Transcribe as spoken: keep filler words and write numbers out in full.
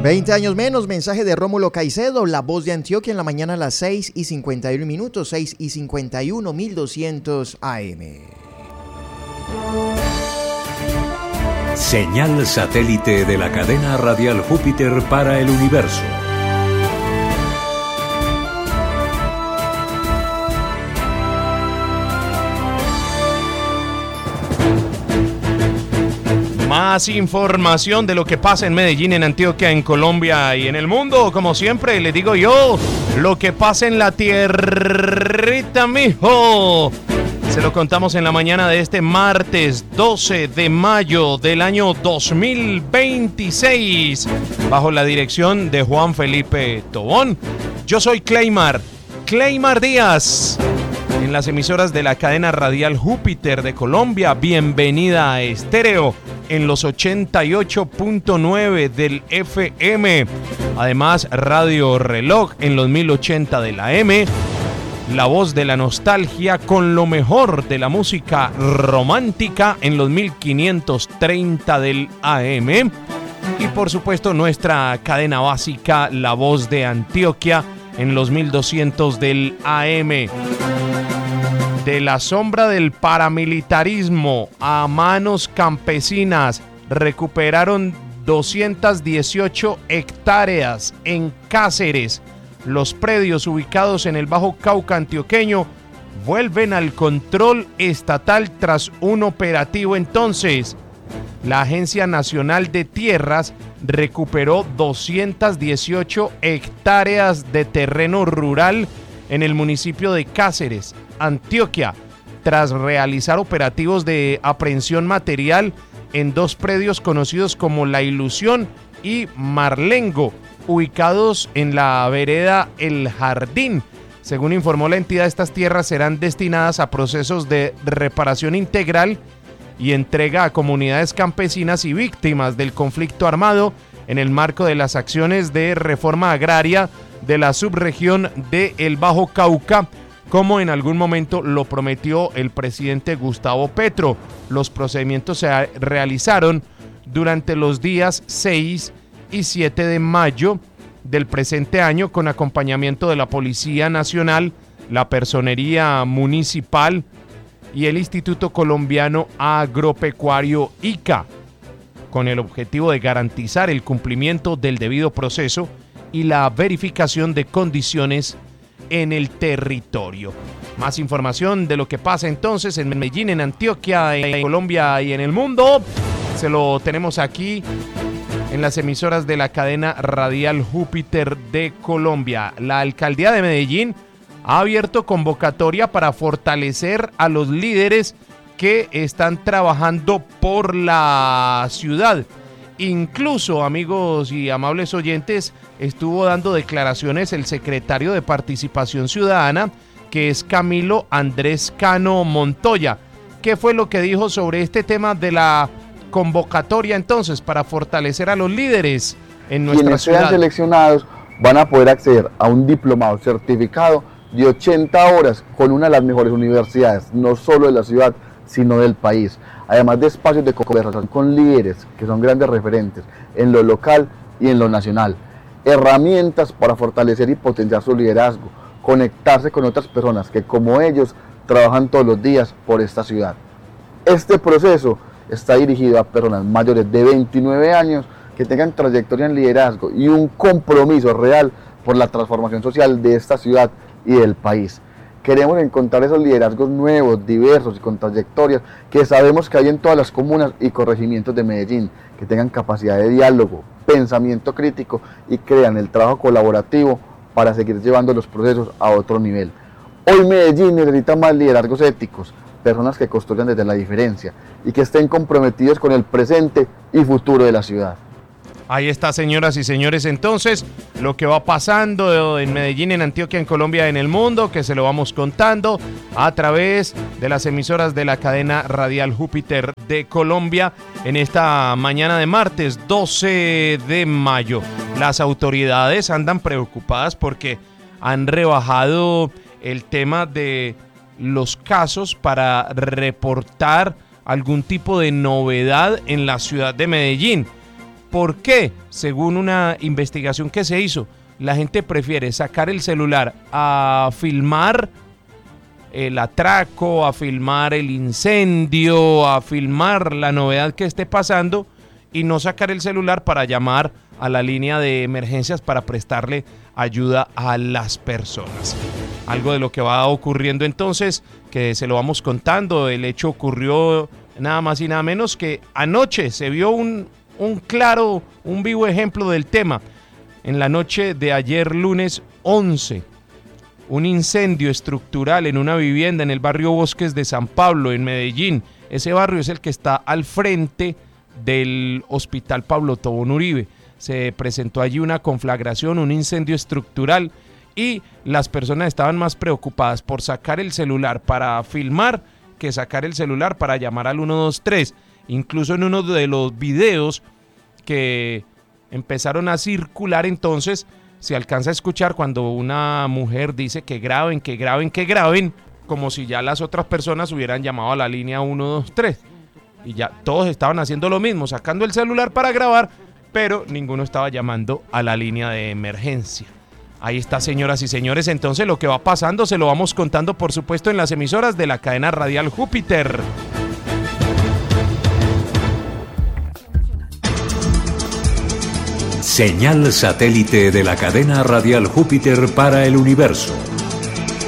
veinte años menos, mensaje de Rómulo Caicedo, La Voz de Antioquia, en la mañana a las seis y cincuenta y uno minutos, seis y cincuenta y uno, mil doscientos A M. Señal satélite de la cadena radial Júpiter para el universo. Más información de lo que pasa en Medellín, en Antioquia, en Colombia y en el mundo. Como siempre, les digo yo, lo que pasa en la tierrita, mijo. Se lo contamos en la mañana de este martes doce de mayo del año dos mil veintiséis, bajo la dirección de Juan Felipe Tobón. Yo soy Cleymar, Cleymar Díaz, en las emisoras de la cadena radial Júpiter de Colombia. Bienvenida a Estéreo en los ochenta y ocho punto nueve del F M. Además, Radio Reloj en los mil ochenta de la M. La Voz de la Nostalgia con lo mejor de la música romántica en los mil quinientos treinta del A M. Y por supuesto nuestra cadena básica, La Voz de Antioquia, en los mil doscientos del A M. De la sombra del paramilitarismo a manos campesinas, recuperaron doscientas dieciocho hectáreas en Cáceres. Los predios ubicados en el Bajo Cauca antioqueño vuelven al control estatal tras un operativo. Entonces, la Agencia Nacional de Tierras recuperó doscientas dieciocho hectáreas de terreno rural en el municipio de Cáceres, Antioquia, tras realizar operativos de aprehensión material en dos predios conocidos como La Ilusión y Marlengo, ubicados en la vereda El Jardín. Según informó la entidad, estas tierras serán destinadas a procesos de reparación integral y entrega a comunidades campesinas y víctimas del conflicto armado en el marco de las acciones de reforma agraria de la subregión de El Bajo Cauca, como en algún momento lo prometió el presidente Gustavo Petro. Los procedimientos se realizaron durante los días seis y siete de mayo del presente año, con acompañamiento de la Policía Nacional, la Personería Municipal y el Instituto Colombiano Agropecuario I C A, con el objetivo de garantizar el cumplimiento del debido proceso y la verificación de condiciones en el territorio. Más información de lo que pasa entonces en Medellín, en Antioquia, en Colombia y en el mundo, se lo tenemos aquí en las emisoras de la cadena radial Júpiter de Colombia. La alcaldía de Medellín ha abierto convocatoria para fortalecer a los líderes que están trabajando por la ciudad. Incluso, amigos y amables oyentes, estuvo dando declaraciones el secretario de Participación Ciudadana, que es Camilo Andrés Cano Montoya. ¿Qué fue lo que dijo sobre este tema de la convocatoria entonces para fortalecer a los líderes en nuestra Quienes ciudad? Quienes sean seleccionados van a poder acceder a un diplomado certificado de ochenta horas con una de las mejores universidades, no solo de la ciudad, sino del país. Además de espacios de conversación con líderes que son grandes referentes en lo local y en lo nacional. Herramientas para fortalecer y potenciar su liderazgo, conectarse con otras personas que como ellos trabajan todos los días por esta ciudad. Este proceso está dirigido a personas mayores de veintinueve años que tengan trayectoria en liderazgo y un compromiso real por la transformación social de esta ciudad y del país. Queremos encontrar esos liderazgos nuevos, diversos y con trayectorias que sabemos que hay en todas las comunas y corregimientos de Medellín, que tengan capacidad de diálogo, pensamiento crítico y crean el trabajo colaborativo para seguir llevando los procesos a otro nivel. Hoy Medellín necesita más liderazgos éticos, personas que construyan desde la diferencia y que estén comprometidos con el presente y futuro de la ciudad. Ahí está, señoras y señores, entonces, lo que va pasando en Medellín, en Antioquia, en Colombia, en el mundo, que se lo vamos contando a través de las emisoras de la cadena radial Júpiter de Colombia en esta mañana de martes doce de mayo. Las autoridades andan preocupadas porque han rebajado el tema de los casos para reportar algún tipo de novedad en la ciudad de Medellín. ¿Por qué? Según una investigación que se hizo, la gente prefiere sacar el celular a filmar el atraco, a filmar el incendio, a filmar la novedad que esté pasando y no sacar el celular para llamar a la línea de emergencias para prestarle ayuda a las personas. Algo de lo que va ocurriendo entonces, que se lo vamos contando. El hecho ocurrió nada más y nada menos que anoche. Se vio un, un claro, un vivo ejemplo del tema. En la noche de ayer lunes once, un incendio estructural en una vivienda en el barrio Bosques de San Pablo, en Medellín. Ese barrio es el que está al frente del Hospital Pablo Tobón Uribe. Se presentó allí una conflagración, un incendio estructural, y las personas estaban más preocupadas por sacar el celular para filmar que sacar el celular para llamar al uno dos tres. Incluso en uno de los videos que empezaron a circular entonces, se alcanza a escuchar cuando una mujer dice que graben, que graben, que graben, como si ya las otras personas hubieran llamado a la línea uno dos tres. Y ya todos estaban haciendo lo mismo, sacando el celular para grabar, pero ninguno estaba llamando a la línea de emergencia. Ahí está, señoras y señores, entonces lo que va pasando se lo vamos contando, por supuesto, en las emisoras de la cadena radial Júpiter. Señal satélite de la cadena radial Júpiter para el universo.